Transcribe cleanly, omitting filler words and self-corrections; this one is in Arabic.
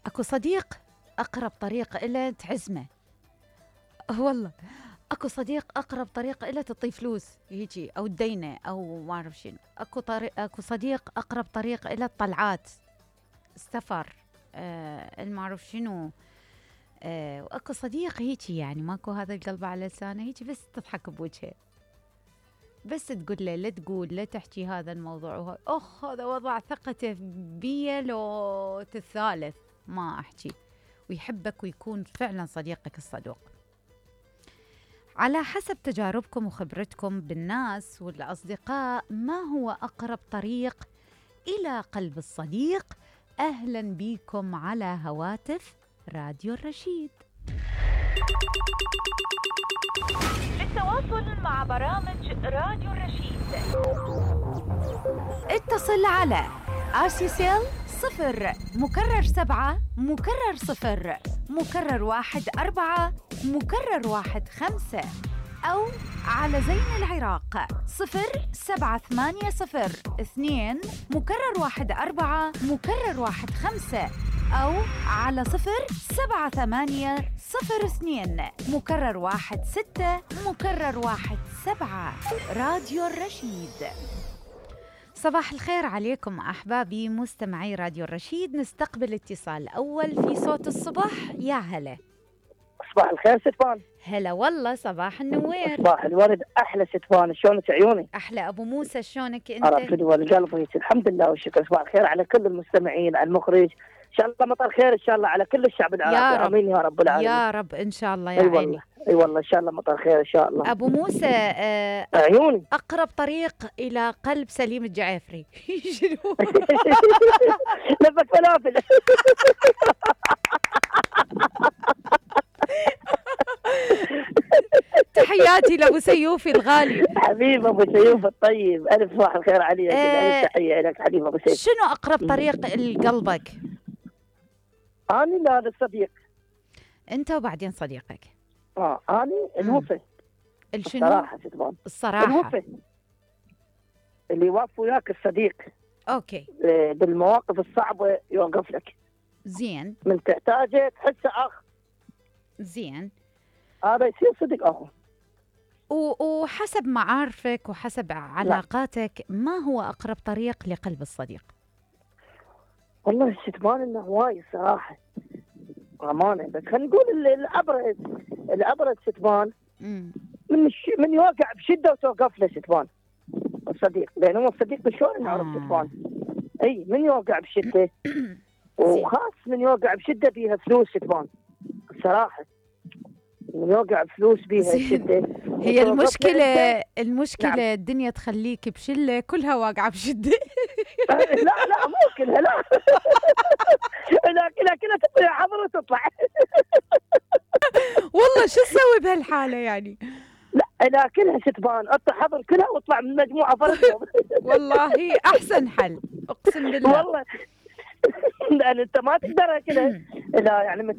اكو صديق اقرب طريق إله تحزمه. والله اكو صديق اقرب طريق إله تعطيه فلوس هيجي او تدينه او ما اعرف شنو. اكو صديق اقرب طريق إله الطلعات، السفر، ما اعرف شنو. واكو صديق هيجي يعني ماكو هذا القلب على لسانه، هيجي بس تضحك بوجهه، بس تقول له لا تقول لا تحكي هذا الموضوع، هذا وضع ثقته بي لو الثالث ما احكي، ويحبك ويكون فعلا صديقك الصدوق. على حسب تجاربكم وخبرتكم بالناس والأصدقاء، ما هو أقرب طريق إلى قلب الصديق؟ أهلا بكم على هواتف راديو الرشيد. للتواصل مع برامج راديو الرشيد اتصل على RCCL 0 مكرر 7 مكرر 0 مكرر 1 4 مكرر 1 5، أو على زين العراق 07802 مكرر 1 4 مكرر 1 5، أو على 07802 مكرر 1 6 مكرر 1 7. راديو الرشيد. صباح الخير عليكم أحبابي مستمعي راديو الرشيد. نستقبل اتصال أول في صوت الصبح. يا هلا. صباح الخير ستفان. هلا والله، صباح النوير. صباح الورد. احلى ستفان، شلونك عيوني؟ احلى ابو موسى، شلونك انت؟ عرفت والقلب الحمد لله والشكر. صباح الخير على كل المستمعين، على المخرج، ان شاء الله مطر خير ان شاء الله على كل الشعب العراقي. امين يا رب العالمين. يا رب ان شاء الله يا اي عيني. والله اي والله ان شاء الله مطر خير ان شاء الله. ابو موسى، عيوني اقرب طريق الى قلب سليم الجعافري شنو؟ لفك فلافل. تحياتي لابو سيوفي الغالي. حبيب ابو سيوف الطيب، الف صباح الخير عليك. الف تحيه لك حبيب ابو سيوف. شنو اقرب طريق لقلبك؟ اني لا الصديق. انت وبعدين صديقك. اني الوفي. الشنو؟ الصراحه ستفان. الصراحه الوفي اللي يوقف وياك الصديق. اوكي. بالمواقف الصعبه يوقف لك. زين. من تحتاجه تحسه اخ. زين. هذا يصير صديق اخو. وحسب معارفك وحسب علاقاتك، ما هو أقرب طريق لقلب الصديق؟ والله الشتمان إنه هواي صراحة أمانة، بس خلينا نقول الأبرد شتمان من يوقع بشدة وتوقف له شتمان الصديق، لأن هو الصديق بشلون نعرف شتمان. أي من يوقع بشدة وخاص من يوقع بشدة بيها فلوس شتمان الصراحة، من يوقع فلوس بيها شدة. هي المشكلة نعم. الدنيا تخليك بشلة كلها واقعة بشدة. لا مو كلها، لا كلها تطلع حضر وتطلع. والله شو تسوي بهالحالة يعني؟ لا كلها ستبان، اطلع حضر كلها واطلع من مجموعة فرق. والله أحسن حل، أقسم بالله. والله لأن أنت ما تقدر كذا، لا يعني